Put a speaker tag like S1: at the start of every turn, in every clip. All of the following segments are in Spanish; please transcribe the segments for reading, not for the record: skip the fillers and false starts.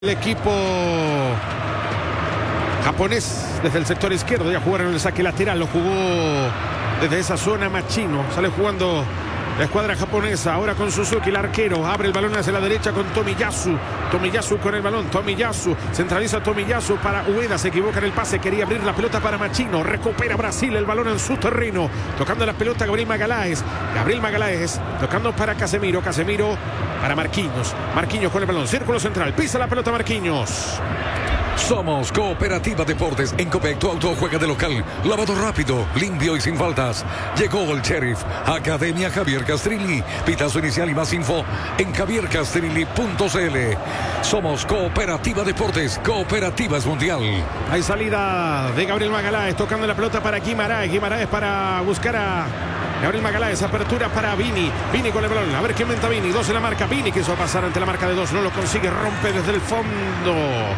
S1: El equipo japonés desde el sector izquierdo ya jugaron en el saque lateral, lo jugó desde esa zona Machino, sale jugando la escuadra japonesa, ahora con Suzuki, el arquero, abre el balón hacia la derecha con Tomiyasu, Tomiyasu con el balón, Tomiyasu, centraliza Tomiyasu para Ueda, se equivoca en el pase, quería abrir la pelota para Machino, recupera Brasil el balón en su terreno, tocando la pelota Gabriel Magalhães, tocando para Casemiro, Casemiro para Marquinhos, Marquinhos con el balón, círculo central, pisa la pelota Marquinhos.
S2: Somos Cooperativa Deportes. En Copec tu auto juega de local. Lavado rápido, limpio y sin faltas. Llegó el Sheriff. Academia Javier Castrilli. Pitazo inicial y más info en javiercastrilli.cl. Somos Cooperativa Deportes. Cooperativa es mundial.
S1: Hay salida de Gabriel Magalhães tocando la pelota para Guimaraes. Guimaraes para buscar a Gabriel Magalhães. Apertura para Vini. Vini con el balón. A ver qué inventa Vini. 2 en la marca. Vini quiso pasar ante la marca de 2. No lo consigue. Rompe desde el fondo.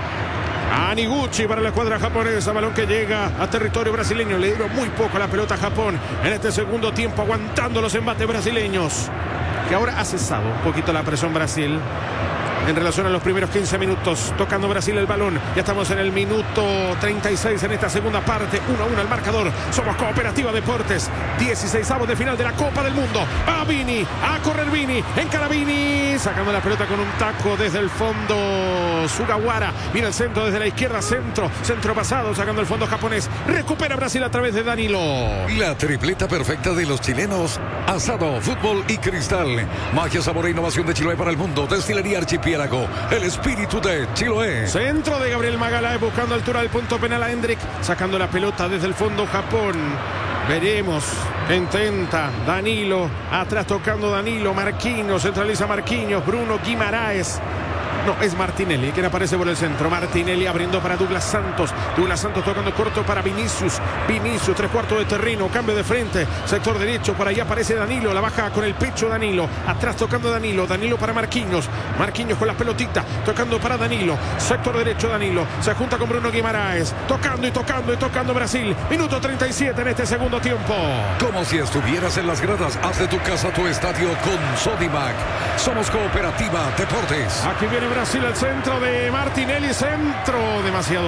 S1: Aniguchi para la escuadra japonesa, balón que llega a territorio brasileño, le dio muy poco a la pelota a Japón en este segundo tiempo, aguantando los embates brasileños, que ahora ha cesado un poquito la presión Brasil en relación a los primeros 15 minutos, tocando Brasil el balón, ya estamos en el minuto 36 en esta segunda parte, 1-1 el marcador, somos Cooperativa Deportes, 16avos de final de la Copa del Mundo, a Vini, a correr Vini, encara Vini, sacando la pelota con un taco desde el fondo, Sugawara, viene el centro desde la izquierda, centro pasado, sacando el fondo japonés, recupera Brasil a través de Danilo.
S2: La tripleta perfecta de los chilenos, asado, fútbol y cristal, magia, sabor e innovación de Chiloé para el mundo, destilería Archipiélago. El espíritu de Chiloé.
S1: Centro de Gabriel Magalhães buscando altura del punto penal a Hendrik, sacando la pelota desde el fondo Japón. Veremos, intenta Danilo, atrás tocando Danilo, Marquinhos, centraliza Marquinhos, Bruno Guimaraes. No, es Martinelli quien aparece por el centro. Martinelli abriendo para Douglas Santos. Douglas Santos tocando corto para Vinicius. Vinicius, 3/4 de terreno. Cambio de frente. Sector derecho. Por ahí aparece Danilo. La baja con el pecho Danilo. Atrás tocando Danilo. Danilo para Marquinhos. Marquinhos con la pelotita. Tocando para Danilo. Sector derecho Danilo. Se junta con Bruno Guimaraes. Tocando Brasil. Minuto 37 en este segundo tiempo.
S2: Como si estuvieras en las gradas. Haz de tu casa tu estadio con Sodimac. Somos Cooperativa Deportes.
S1: Aquí viene Brasil al centro de Martinelli, centro demasiado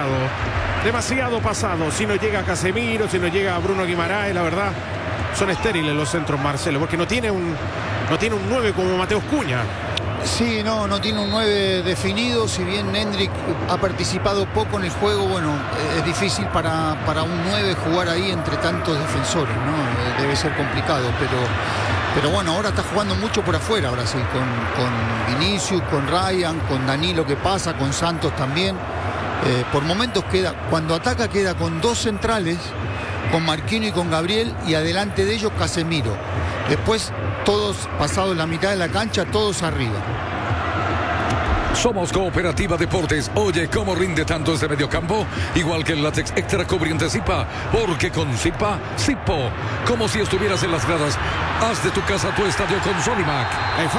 S1: pasado, si no llega Casemiro, si no llega Bruno Guimaraes, la verdad son estériles los centros, Marcelo, porque no tiene un 9 como Mateus Cunha.
S3: Sí, no tiene un 9 definido, si bien Hendrik ha participado poco en el juego, bueno, es difícil para un 9 jugar ahí entre tantos defensores, ¿no? Debe ser complicado, pero bueno, ahora está jugando mucho por afuera Brasil, con Vinicius, con Ryan, con Danilo que pasa, con Santos también. Por momentos cuando ataca queda con 2 centrales, con Marquinhos y con Gabriel, y adelante de ellos Casemiro. Después todos pasados la mitad de la cancha, todos arriba.
S2: Somos Cooperativa Deportes. Oye, ¿cómo rinde tanto este mediocampo? Igual que el látex extra cubriente Zipa, porque con Zipa, Zipo, como si estuvieras en las gradas. Haz de tu casa tu estadio con Sodimac.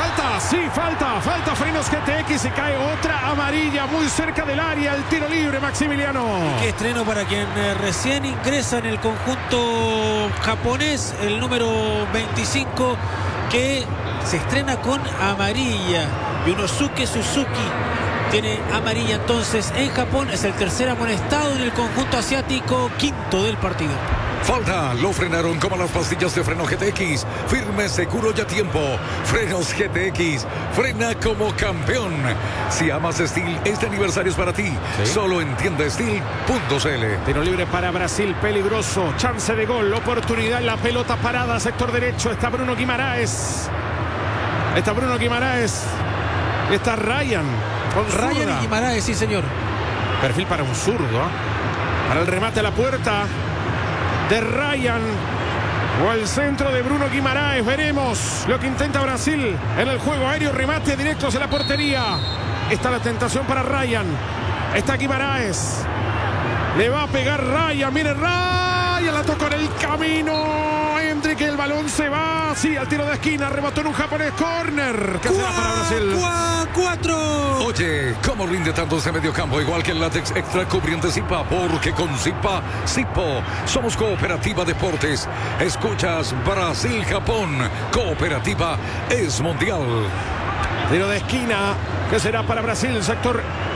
S1: Falta frenos GTX y cae otra amarilla muy cerca del área, el tiro libre, Maximiliano.
S4: Qué estreno para quien recién ingresa en el conjunto japonés, el número 25, que se estrena con amarilla. Yunosuke Suzuki tiene amarilla entonces en Japón, es el tercer amonestado en el conjunto asiático, quinto del partido.
S2: Falta, lo frenaron como las pastillas de freno GTX, firme, seguro y a tiempo. Frenos GTX, frena como campeón. Si amas Steel, este aniversario es para ti. ¿Sí? Solo en tiendasteel.cl.
S1: Tiro libre para Brasil, peligroso, chance de gol, oportunidad, la pelota parada, sector derecho, está Bruno Guimaraes. Está Ryan.
S4: Ryan y Guimaraes, sí señor.
S1: Perfil para un zurdo, ¿eh? Para el remate a la puerta de Ryan o el centro de Bruno Guimaraes. Veremos lo que intenta Brasil en el juego aéreo, remate directo hacia la portería. Está la tentación para Ryan. Está Guimaraes. Le va a pegar Ryan. Viene Ryan, la tocó en el camino. Hendrik, el balón se va. Sí, al tiro de esquina, rebotó en un japonés, córner. ¿Qué será para Brasil?
S4: 4.
S2: Oye, ¿cómo rinde tanto ese mediocampo? Igual que el látex extra cubriente Zipa, porque con Zipa, Zipo, somos Cooperativa Deportes. Escuchas Brasil-Japón. Cooperativa es mundial.
S1: Tiro de esquina que será para Brasil, sector